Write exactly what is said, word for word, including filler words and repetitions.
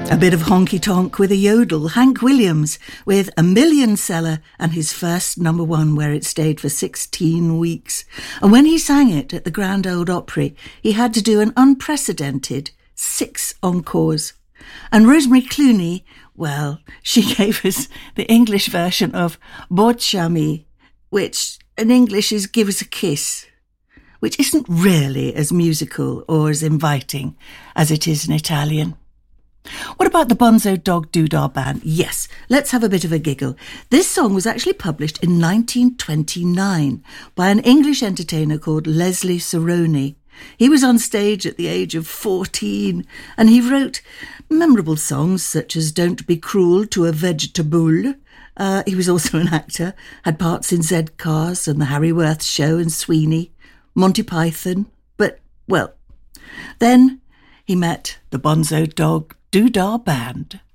A bit of honky-tonk with a yodel, Hank Williams with A Million Seller and his first number one where it stayed for sixteen weeks. And when he sang it at the Grand Ole Opry, he had to do an unprecedented six encores. And Rosemary Clooney, well, she gave us the English version of Bocciami, which in English is Give Us a Kiss, which isn't really as musical or as inviting as it is in Italian. What about the Bonzo Dog Doodah Band? Yes, let's have a bit of a giggle. This song was actually published in nineteen twenty-nine by an English entertainer called Leslie Saroni. He was on stage at the age of fourteen and he wrote memorable songs such as Don't Be Cruel to a Vegetable. Uh, he was also an actor, had parts in Z-Cars and The Harry Worth Show and Sweeney, Monty Python, but, well, then he met the Bonzo Dog Doodah Band.